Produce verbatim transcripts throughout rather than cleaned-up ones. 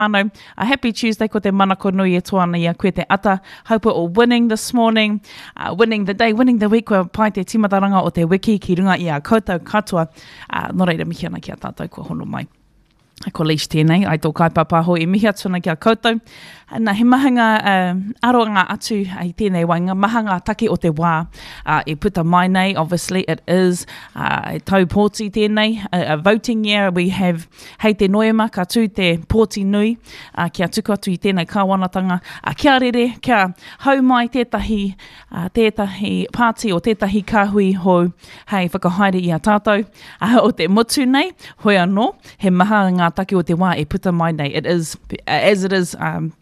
Ano, a happy Tuesday ko te manako nui e toana ia koe te ata. Hope we're all winning this morning, uh, winning the day, winning the week. Kua pai te timataranga o te wiki ki runga i a koutou katoa. Uh, no reira mihi ana ki a tātou kua hono mai. Ko leish tēnei, ai tō kaipapa ho i mihi atuna ki a koutou. Nā he mahanga uh, aroanga atu ai tēnei wainga, mahanga take o te wā uh, e puta mai nei. Obviously it is uh, tau pōti tēnei, a, a voting year. We have hei te noema ka tū te pōti nui, uh, kia tuku atu i tēnei kāwanatanga. Uh, kia rere, kia hau mai tētahi, uh, tētahi pāti o tētahi kāhui ho hei whakahaere i a tātou. Uh, o te motu nei, hoi anō, he mahanga take o te wā e puta mai nei. It is, as it is, um,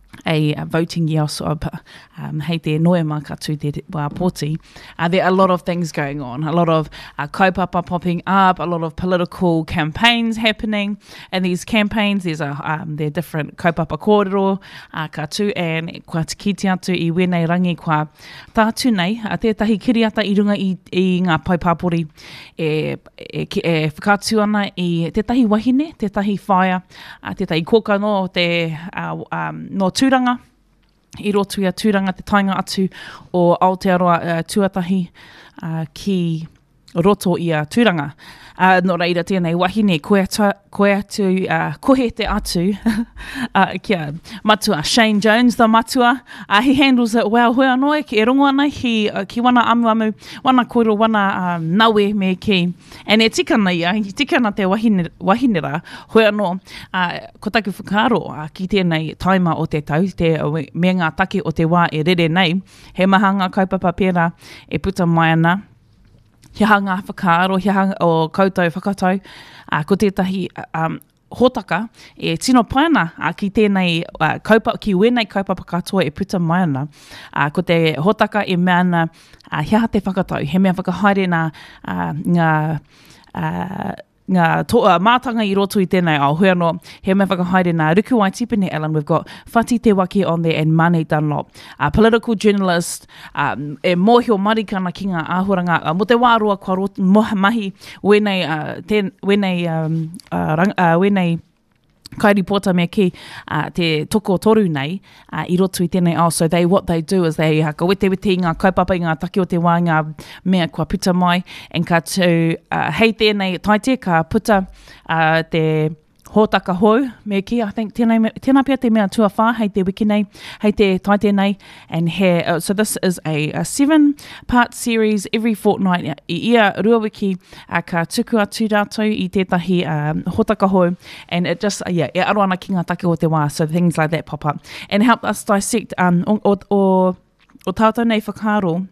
A, a voting year, so um, hei te noema ka tū te wā pōti. Uh, there are a lot of things going on, a lot of uh, kaupapa popping up, a lot of political campaigns happening, and these campaigns, there's a, um, there are different kaupapa kōrero, uh, ka tū, and kua tikiti atu i wenei rangi kua tātu nei, a tētahi kiriata i runga i, i ngā paipapori e, e, e whakātu ana i tētahi wahine, tētahi whaia, uh, tētahi koka no te uh, um, no tūranga, i roto ia tūranga te tainga atu o Aotearoa uh, tuatahi uh, ki roto ia tūranga. Uh, no reira tēnei wahine, koe atu, koe atu uh, kohe te atu, uh, kia matua, Shane Jones, the matua, uh, he handles it well, hoi anō, ki e rongo ana, ki, uh, ki wana amu amu, wana koiro, wana um, nawe me ki, and e tika na ia, i tika na te wahine, wahinera, hoi anō, uh, ko taku whakaro, uh, ki tēnei taima o te tau, te uh, me ngā take o te wā e rere nei, he mahanga kaupapa pēra e puta mai ana, he hanga whakaaro, he hanga o koutou whakatau, uh, ko tētahi um, hōtaka e tino paina uh, ki tēnei uh, kaupa, ki wenei kaupapa katoa e puta mai ana. Uh, ko te hōtaka e mea ana uh, hea te whakatau, he mea whakahaere nā uh, ngā uh, ngā to, uh, mātanga i roto i tēnei au. Hoi anō, he mea whakahaere nā Ruku Waitipene Allen. We've got Whati Te Waki on there and Mane Dunlop. Uh, political journalist, um, e mōhio marikana ki ngā āhuranga. Uh, mo te wāroa kua roto, mahi wenei, uh, ten, wenei, um, uh, rang, uh, wenei, kairi pōta mea ki uh, te toko toru nei uh, i roto i tēnei au. So they, what they do is they uh, ka wete wete ngā kaupapa i ngā take o te wā, ngā mea kua puta mai, and ka tū uh, hei tēnei taite ka puta uh, te hōtaka hou me ki, I think tēnei, tēnā pia te mea tuawha hei te wiki nei, hei te taite nei, and he, uh, so this is a, a seven part series every fortnight i ia rua wiki uh, ka tuku atu rātou i tētahi um, hōtaka hou, and it just, uh, yeah, e aro ana ki ngā take o te wā, so things like that pop up, and help us dissect um, o, o, o, o tātou nei whakaro,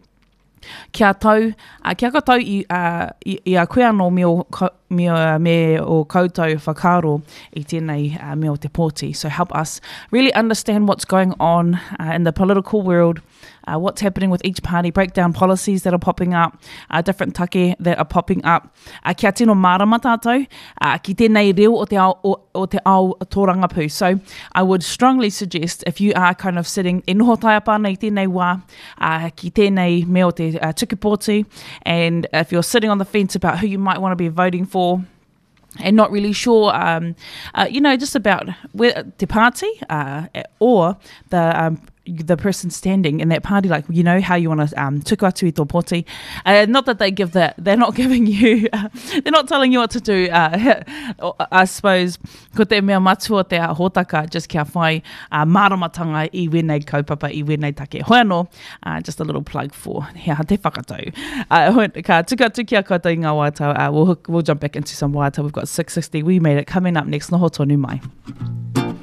kia tau, uh, kia ka tau i, uh, i, i a koe anō me o, me, uh, me o koutou whakaro i tēnei uh, me o te pōti. So help us really understand what's going on uh, in the political world, uh, what's happening with each party, break down policies that are popping up, uh, different take that are popping up. Uh, kia tino marama tātou, uh, ki tēnei reo o te ao, o, o te ao tōrangapu. So I would strongly suggest if you are kind of sitting in noho taiapana i tēnei wā, uh, ki tēnei me o te uh, tukupōti, and if you're sitting on the fence about who you might want to be voting for, and not really sure, um, uh, you know, just about where the party uh, or the um, the person standing in that party, like, you know, how you want to um, tuku atu i tō pōti. Uh, not that they give that, they're not giving you, uh, they're not telling you what to do. Uh, I suppose, ko te mea matua te hōtaka, just kia whai uh, māramatanga i wenei kaupapa, i wenei take. Hoi anō, uh, just a little plug for hea te whakatau. Uh, ka tuku atu kia koutou i ngā wātau. Uh, we'll, we'll jump back into some wātau. We've got six sixty, we made it, coming up next, noho tonu mai.